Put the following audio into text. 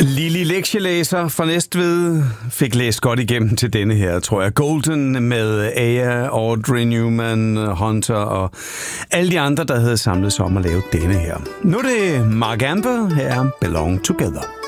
Lili lektielæser fra Næstved fik læst godt igennem til denne her, tror jeg. Golden med Aya, Audrey Newman, Hunter og alle de andre, der havde samlet sig om at lave denne her. Nu er det Mark Amber, her Belong Together.